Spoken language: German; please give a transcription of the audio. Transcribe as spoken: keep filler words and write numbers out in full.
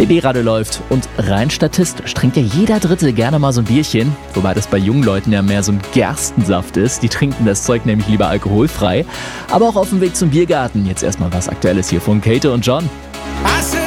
D gerade läuft. Und rein statistisch trinkt ja jeder Dritte gerne mal so ein Bierchen. Wobei das bei jungen Leuten ja mehr so ein Gerstensaft ist. Die trinken das Zeug nämlich lieber alkoholfrei. Aber auch auf dem Weg zum Biergarten. Jetzt erstmal was Aktuelles hier von Kate und John.